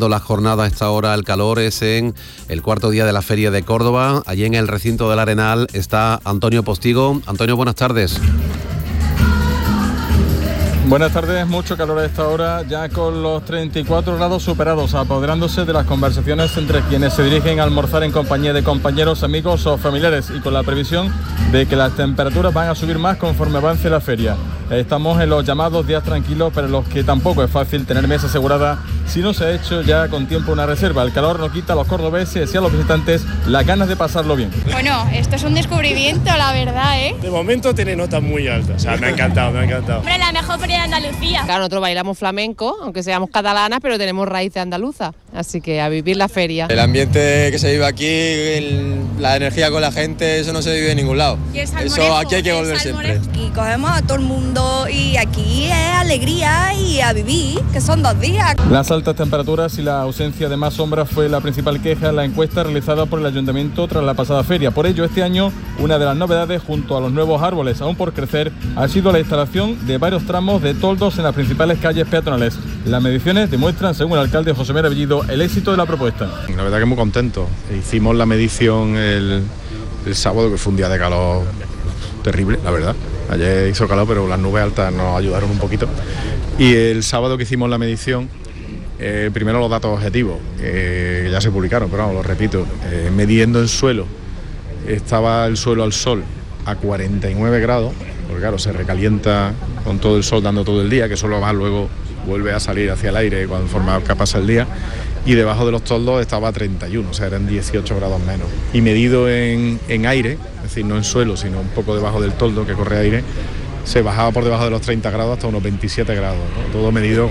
animando la jornada a esta hora. El calor es en el cuarto día de la Feria de Córdoba. Allí en el recinto del Arenal está Antonio Postigo. Antonio, buenas tardes. Buenas tardes, mucho calor a esta hora, ya con los 34 grados superados, apoderándose de las conversaciones entre quienes se dirigen a almorzar en compañía de compañeros, amigos o familiares, y con la previsión de que las temperaturas van a subir más conforme avance la feria. Estamos en los llamados días tranquilos, pero en los que tampoco es fácil tener mesa asegurada si no se ha hecho ya con tiempo una reserva. El calor no quita a los cordobeses y a los visitantes las ganas de pasarlo bien. Bueno, esto es un descubrimiento, la verdad, ¿eh? De momento tiene notas muy altas, o sea, me ha encantado. Hombre, la mejor feria de Andalucía. Claro, nosotros bailamos flamenco, aunque seamos catalanas, pero tenemos raíces andaluzas, así que a vivir la feria. El ambiente que se vive aquí, la energía con la gente, eso no se vive en ningún lado. Eso aquí hay que volver siempre. Y cogemos a todo el mundo y aquí es alegría y a vivir, que son 2 días. Las altas temperaturas y la ausencia de más sombras fue la principal queja en la encuesta realizada por el Ayuntamiento tras la pasada feria. Por ello, este año, una de las novedades, junto a los nuevos árboles aún por crecer, ha sido la instalación de varios tramos de toldos en las principales calles peatonales. Las mediciones demuestran, según el alcalde José Mera Bellido, el éxito de la propuesta. La verdad que muy contento. Hicimos la medición el sábado, que fue un día de calor terrible, la verdad. Ayer hizo calor, pero las nubes altas nos ayudaron un poquito. Y el sábado que hicimos la medición, primero los datos objetivos, que ya se publicaron, pero vamos, lo repito, midiendo en suelo, estaba el suelo al sol a 49 grados, porque claro, se recalienta con todo el sol dando todo el día, que solo va luego vuelve a salir hacia el aire conforme pasa el día, y debajo de los toldos estaba a 31, o sea, eran 18 grados menos. Y medido en aire, es decir, no en suelo, sino un poco debajo del toldo que corre aire, se bajaba por debajo de los 30 grados hasta unos 27 grados, ¿no? Todo medido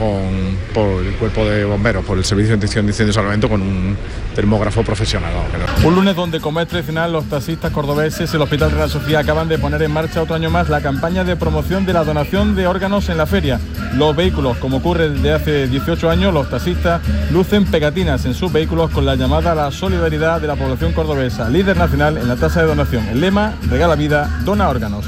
por el cuerpo de bomberos, por el Servicio de Extinción de Incendios y Salvamento, con un termógrafo profesional. ¿No? Un lunes donde, como es tradicional, los taxistas cordobeses y el Hospital Reina Sofía acaban de poner en marcha otro año más la campaña de promoción de la donación de órganos en la feria. Los vehículos, como ocurre desde hace 18 años, los taxistas lucen pegatinas en sus vehículos con la llamada a la solidaridad de la población cordobesa, líder nacional en la tasa de donación. El lema: regala vida, dona órganos.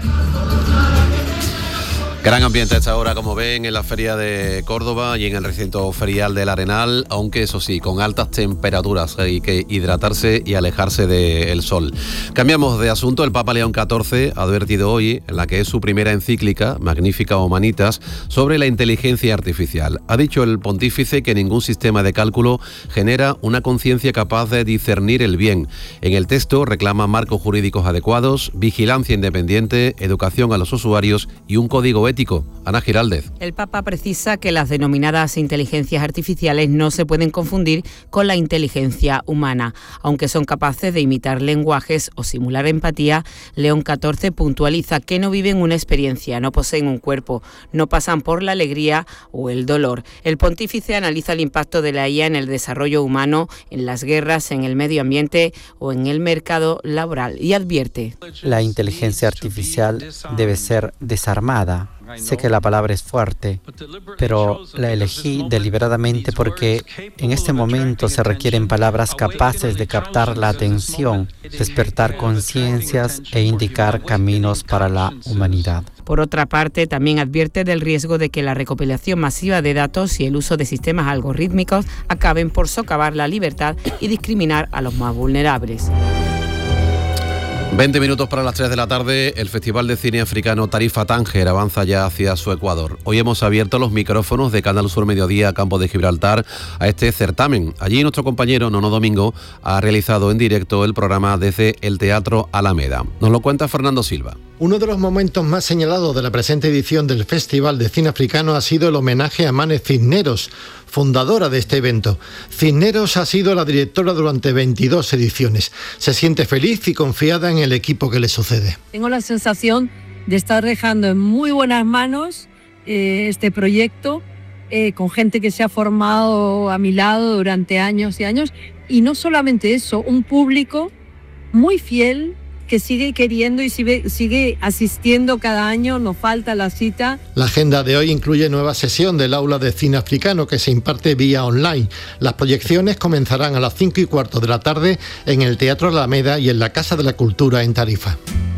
Gran ambiente a esta hora, como ven, en la Feria de Córdoba y en el recinto ferial del Arenal, aunque eso sí, con altas temperaturas, hay que hidratarse y alejarse del sol. Cambiamos de asunto. El Papa León XIV ha advertido hoy, en la que es su primera encíclica, Magnificat Humanitas, sobre la inteligencia artificial. Ha dicho el pontífice que ningún sistema de cálculo genera una conciencia capaz de discernir el bien. En el texto reclama marcos jurídicos adecuados, vigilancia independiente, educación a los usuarios y un código ético. Ana Giraldez. El Papa precisa que las denominadas inteligencias artificiales no se pueden confundir con la inteligencia humana. Aunque son capaces de imitar lenguajes o simular empatía, León XIV puntualiza que no viven una experiencia, no poseen un cuerpo, no pasan por la alegría o el dolor. El pontífice analiza el impacto de la IA en el desarrollo humano, en las guerras, en el medio ambiente o en el mercado laboral y advierte: la inteligencia artificial debe ser desarmada. Sé que la palabra es fuerte, pero la elegí deliberadamente porque en este momento se requieren palabras capaces de captar la atención, despertar conciencias e indicar caminos para la humanidad. Por otra parte, también advierte del riesgo de que la recopilación masiva de datos y el uso de sistemas algorítmicos acaben por socavar la libertad y discriminar a los más vulnerables. 20 minutos para las 3 de la tarde, el Festival de Cine Africano Tarifa Tánger avanza ya hacia su Ecuador. Hoy hemos abierto los micrófonos de Canal Sur Mediodía, Campo de Gibraltar, a este certamen. Allí nuestro compañero Nono Domingo ha realizado en directo el programa desde el Teatro Alameda. Nos lo cuenta Fernando Silva. Uno de los momentos más señalados de la presente edición del Festival de Cine Africano ha sido el homenaje a Mane Cisneros, fundadora de este evento. Cisneros ha sido la directora durante 22 ediciones. Se siente feliz y confiada en el equipo que le sucede. Tengo la sensación de estar dejando en muy buenas manos este proyecto, con gente que se ha formado a mi lado durante años y años. Y no solamente eso, un público muy fiel, que sigue queriendo y sigue asistiendo cada año, nos falta la cita. La agenda de hoy incluye nueva sesión del Aula de Cine Africano que se imparte vía online. Las proyecciones comenzarán a las 5:15 de la tarde en el Teatro Alameda y en la Casa de la Cultura en Tarifa.